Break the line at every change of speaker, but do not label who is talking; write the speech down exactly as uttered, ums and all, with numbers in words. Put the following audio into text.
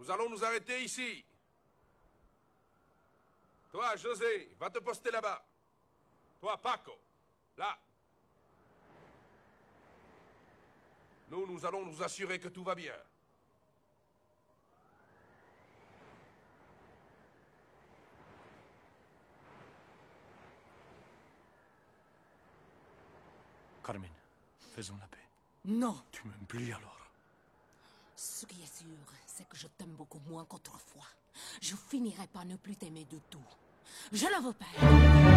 Nous allons nous arrêter ici. Toi, José, va te poster là-bas. Toi, Paco, là. Nous, nous allons nous assurer que tout va bien.
Carmen, faisons la paix.
Non.
Tu m'aimes plus alors.
Ce qui est sûr, c'est que je t'aime beaucoup moins qu'autrefois. Je finirai par ne plus t'aimer du tout. Je le veux pas.